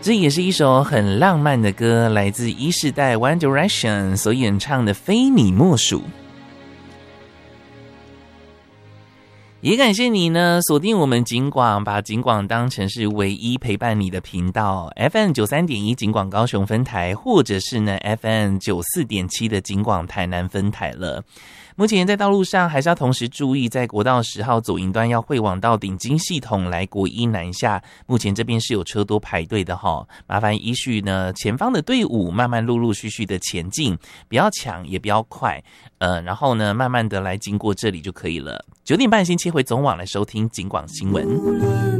这也是一首很浪漫的歌，来自一世代 One Direction 所演唱的《非你莫属》。也感谢你呢，锁定我们警广，把警广当成是唯一陪伴你的频道 ，FM 93.1警广高雄分台，或者是呢 FM 94.7的警广台南分台了。目前在道路上还是要同时注意，在国道10号左营端要会往到顶金系统来国一南下，目前这边是有车多排队的齁，麻烦依序呢前方的队伍慢慢陆陆续续的前进，不要抢也不要快，然后呢慢慢的来经过这里就可以了。9点半先切回总网来收听警广新闻。